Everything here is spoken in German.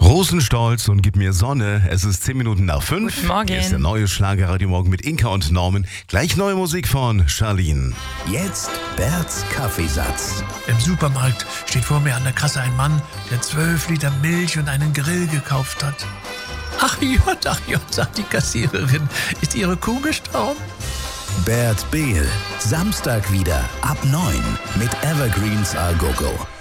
Rosenstolz und Gib mir Sonne. Es ist 10 Minuten nach 5. Guten Morgen. Hier ist der neue Schlagerradio Morgen mit Inka und Norman. Gleich neue Musik von Charlene. Jetzt Berts Kaffeesatz. Im Supermarkt steht vor mir an der Kasse ein Mann, der 12 Liter Milch und einen Grill gekauft hat. Ach J, sagt die Kassiererin. Ist Ihre Kuh gestorben? Bert Behl. Samstag wieder ab 9 mit Evergreens A Go Go.